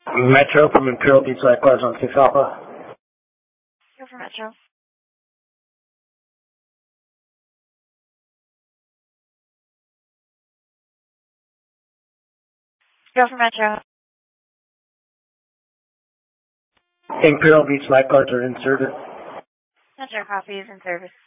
Metro from Imperial Beach Lifeguards on 6 Alpha. Go for Metro. Go for Metro. Imperial Beach Lifeguards are in service. Metro copy is in service.